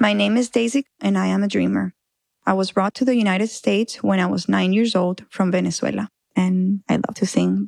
My name is Daisy, and I am a dreamer. I was brought to the United States when I was 9 years old from Venezuela, and I love to sing.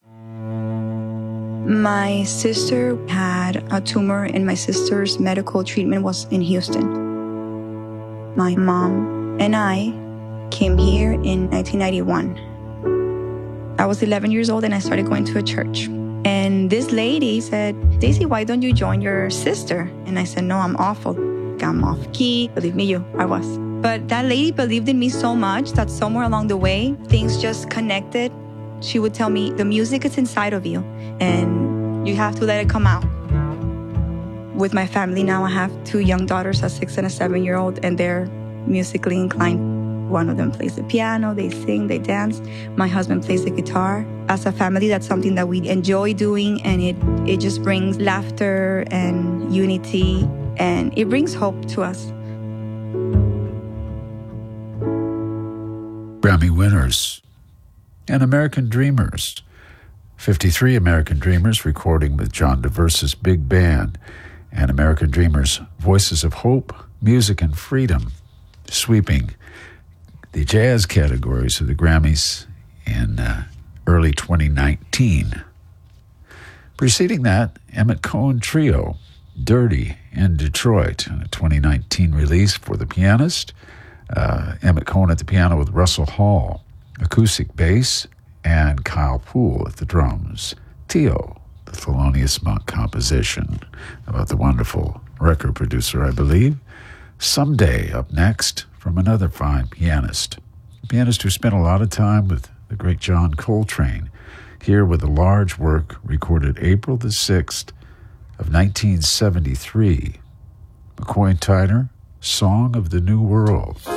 My sister had a tumor, and my sister's medical treatment was in Houston. My mom and I came here in 1991. I was 11 years old, and I started going to a church. And this lady said, Daisy, why don't you join your sister? And I said, no, I'm awful. I'm off key. Believe me, I was. But that lady believed in me so much that somewhere along the way, things just connected. She would tell me, the music is inside of you, and you have to let it come out. With my family now, I have 2 young daughters, a 6 and a 7-year-old, and they're musically inclined. One of them plays the piano, they sing, they dance. My husband plays the guitar. As a family, that's something that we enjoy doing, and it just brings laughter and unity, and it brings hope to us. Grammy winners and American Dreamers. 53 American Dreamers recording with John DeVerse's big band, and American Dreamers' Voices of Hope, Music and Freedom, sweeping the jazz categories of the Grammys in early 2019. Preceding that, Emmett Cohen Trio, Dirty in Detroit, a 2019 release for the pianist. Emmett Cohen at the piano with Russell Hall, acoustic bass, and Kyle Poole at the drums. Tio, the Thelonious Monk composition about the wonderful record producer, I believe. Someday up next from another fine pianist. A pianist who spent a lot of time with the great John Coltrane, here with a large work recorded April the 6th of 1973. McCoy Tyner, Song of the New World.